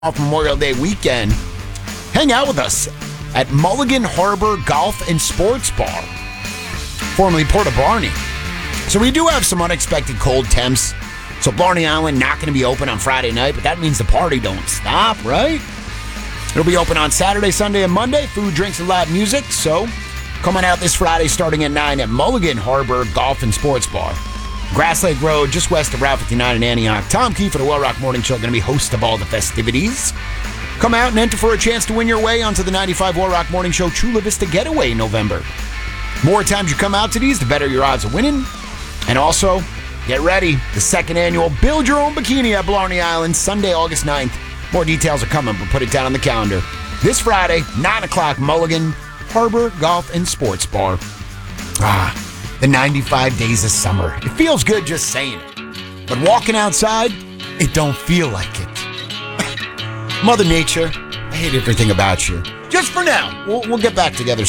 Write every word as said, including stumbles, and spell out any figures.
off Memorial Day weekend, hang out with us at Mulligan Harbor Golf and Sports Bar, formerly Port of Blarney. So we do have some unexpected cold temps. So Blarney Island not going to be open on Friday night, but that means the party don't stop, right? It'll be open on Saturday, Sunday, and Monday. Food, drinks, and live music. So come on out this Friday starting at nine at Mulligan Harbor Golf and Sports Bar. Grass Lake Road, just west of Route fifty-nine in Antioch. Tom Key for the Well Rock Morning Show, going to be host of all the festivities. Come out and enter for a chance to win your way onto the ninety-five Well Rock Morning Show Chula Vista Getaway in November. More times you come out to these, the better your odds of winning. And also, get ready, the second annual Build Your Own Bikini at Blarney Island, Sunday, August ninth. More details are coming, but put it down on the calendar. This Friday, nine o'clock, Mulligan Harbor Golf and Sports Bar. Ah, the ninety-five days of summer. It feels good just saying it. But walking outside, it don't feel like it. Mother Nature, I hate everything about you. Just for now. We'll, we'll get back together soon.